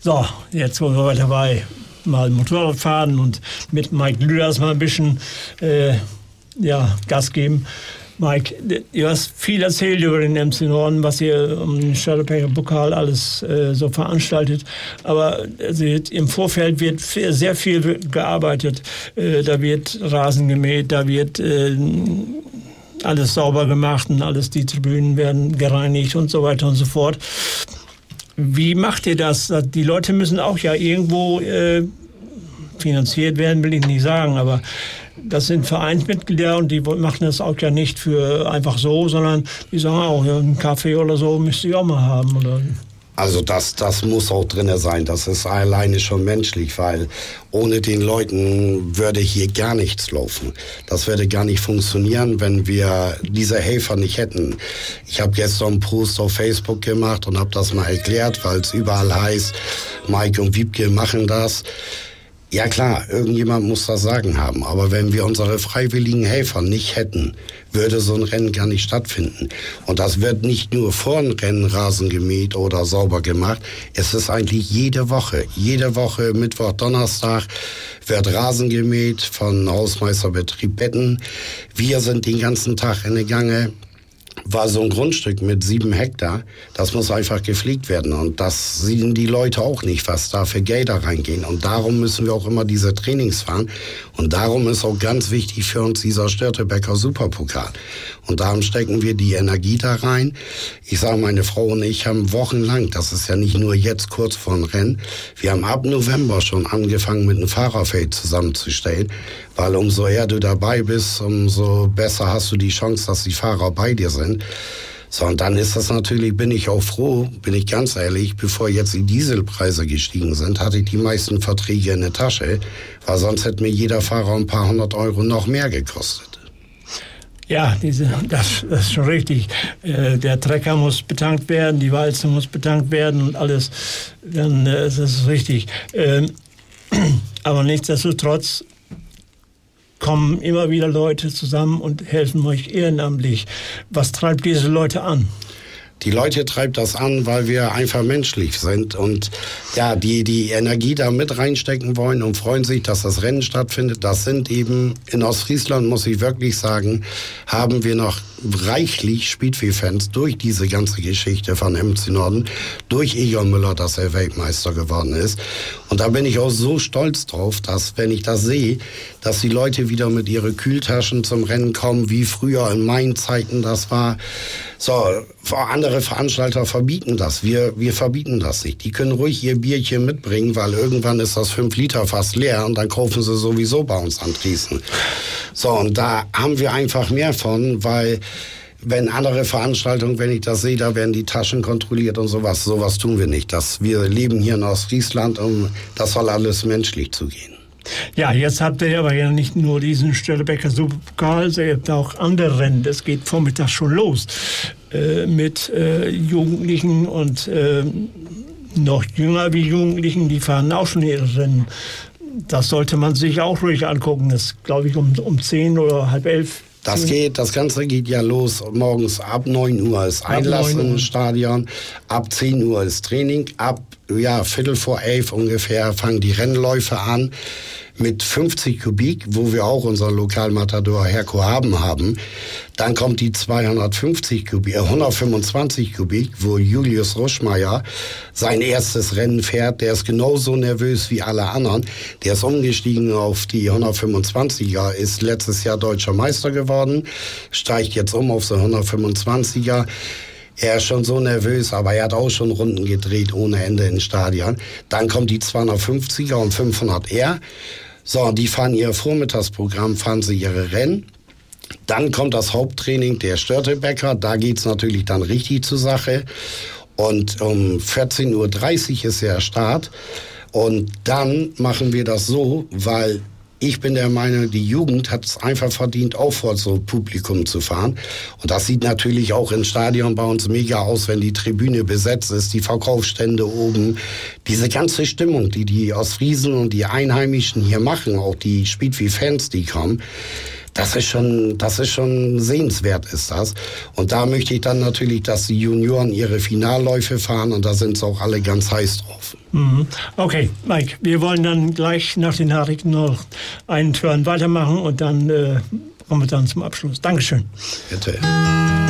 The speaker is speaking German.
So, jetzt sind wir dabei, mal Motorrad fahren und mit Mike Lüders mal ein bisschen Gas geben. Mike, du hast viel erzählt über den MC Norden, was ihr um den Störtebeker Pokal alles so veranstaltet. Aber also, im Vorfeld wird sehr viel gearbeitet. Da wird Rasen gemäht, da wird alles sauber gemacht und die Tribünen werden gereinigt und so weiter und so fort. Wie macht ihr das? Die Leute müssen auch ja irgendwo finanziert werden, will ich nicht sagen, aber das sind Vereinsmitglieder und die machen das auch ja nicht für einfach so, sondern die sagen auch, ja, einen Kaffee oder so müsst ihr auch mal haben. Oder? Also das muss auch drin sein. Das ist alleine schon menschlich, weil ohne den Leuten würde hier gar nichts laufen. Das würde gar nicht funktionieren, wenn wir diese Helfer nicht hätten. Ich habe gestern einen Post auf Facebook gemacht und habe das mal erklärt, weil es überall heißt, Mike und Wiebke machen das. Ja klar, irgendjemand muss das Sagen haben, aber wenn wir unsere freiwilligen Helfer nicht hätten, würde so ein Rennen gar nicht stattfinden. Und das wird nicht nur vor dem Rennen Rasen gemäht oder sauber gemacht, es ist eigentlich jede Woche, Mittwoch, Donnerstag wird Rasen gemäht von Hausmeisterbetrieb Betten. Wir sind den ganzen Tag in der Gange. War so ein Grundstück mit 7 Hektar, das muss einfach gepflegt werden und das sehen die Leute auch nicht, was da für Gelder reingehen und darum müssen wir auch immer diese Trainings fahren und darum ist auch ganz wichtig für uns dieser Störtebeker Superpokal und darum stecken wir die Energie da rein. Ich sage, meine Frau und ich haben wochenlang, das ist ja nicht nur jetzt kurz vor dem Rennen, wir haben ab November schon angefangen mit einem Fahrerfeld zusammenzustellen, weil umso eher du dabei bist, umso besser hast du die Chance, dass die Fahrer bei dir sind. So, und dann ist das natürlich, bin ich auch froh, bin ich ganz ehrlich, bevor jetzt die Dieselpreise gestiegen sind, hatte ich die meisten Verträge in der Tasche, weil sonst hätte mir jeder Fahrer ein paar 100 Euro noch mehr gekostet. Ja, das ist schon richtig. Der Trecker muss betankt werden, die Walze muss betankt werden und alles, dann das ist richtig. Aber nichtsdestotrotz kommen immer wieder Leute zusammen und helfen euch ehrenamtlich. Was treibt diese Leute an? Die Leute treibt das an, weil wir einfach menschlich sind und ja, die Energie da mit reinstecken wollen und freuen sich, dass das Rennen stattfindet. Das sind eben in Ostfriesland, muss ich wirklich sagen, haben wir noch reichlich Speedway-Fans durch diese ganze Geschichte von MC Norden, durch Egon Müller, dass er Weltmeister geworden ist. Und da bin ich auch so stolz drauf, dass, wenn ich das sehe, dass die Leute wieder mit ihren Kühltaschen zum Rennen kommen, wie früher in meinen Zeiten das war. So, andere Veranstalter verbieten das. Wir verbieten das nicht. Die können ruhig ihr Bierchen mitbringen, weil irgendwann ist das 5 Liter fast leer und dann kaufen sie sowieso bei uns an Dresden. So, und da haben wir einfach mehr von, weil wenn andere Veranstaltungen, wenn ich das sehe, da werden die Taschen kontrolliert und sowas. Sowas tun wir nicht. Wir leben hier in Ostfriesland und das soll alles menschlich zugehen. Ja, jetzt habt ihr aber ja nicht nur diesen Störtebeker Superpokal, ihr habt auch andere Rennen. Das geht vormittags schon los mit Jugendlichen und noch jünger wie Jugendlichen, die fahren auch schon ihre Rennen. Das sollte man sich auch ruhig angucken. Das glaube ich um 10 oder halb 11. Das Ganze geht ja los morgens ab 9 Uhr ist Einlass im Stadion, ab 10 Uhr ist Training, ab Viertel vor 11 ungefähr fangen die Rennläufe an mit 50 Kubik, wo wir auch unseren Lokalmatador Herko haben. Dann kommt die 125 Kubik, wo Julius Ruschmeier sein erstes Rennen fährt. Der ist genauso nervös wie alle anderen. Der ist umgestiegen auf die 125er, ist letztes Jahr deutscher Meister geworden, steigt jetzt um auf so 125er. Er ist schon so nervös, aber er hat auch schon Runden gedreht ohne Ende im Stadion. Dann kommt die 250er und 500R. So, die fahren ihr Vormittagsprogramm, fahren sie ihre Rennen. Dann kommt das Haupttraining der Störtebeker. Da geht's natürlich dann richtig zur Sache. Und um 14.30 Uhr ist der Start. Und dann machen wir das so, weil ich bin der Meinung, die Jugend hat es einfach verdient, auch vor so Publikum zu fahren. Und das sieht natürlich auch im Stadion bei uns mega aus, wenn die Tribüne besetzt ist, die Verkaufsstände oben. Diese ganze Stimmung, die Ostfriesen und die Einheimischen hier machen, auch die Speedway-Fans, die kommen, Das ist schon sehenswert, ist das. Und da möchte ich dann natürlich, dass die Junioren ihre Finalläufe fahren und da sind sie auch alle ganz heiß drauf. Okay, Mike, wir wollen dann gleich nach den Nachrichten noch einen Turn weitermachen und dann kommen wir dann zum Abschluss. Dankeschön. Bitte.